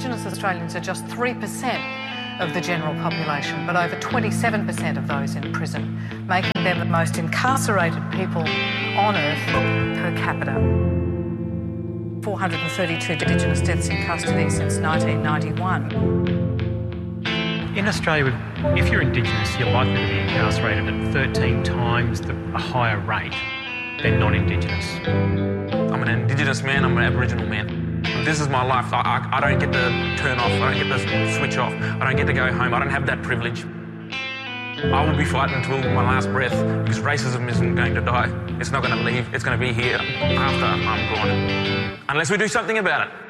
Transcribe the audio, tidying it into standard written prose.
Indigenous Australians are just 3% of the general population, but over 27% of those in prison, making them the most incarcerated people on earth per capita. 432 Indigenous deaths in custody since 1991. In Australia, if you're Indigenous, you're likely to be incarcerated at 13 times a higher rate than non-Indigenous. I'm an Indigenous man, I'm an Aboriginal man. This is my life. I don't get to turn off, I don't get to switch off, I don't get to go home, I don't have that privilege. I will be fighting until my last breath because racism isn't going to die. It's not going to leave, it's going to be here after I'm gone. Unless we do something about it.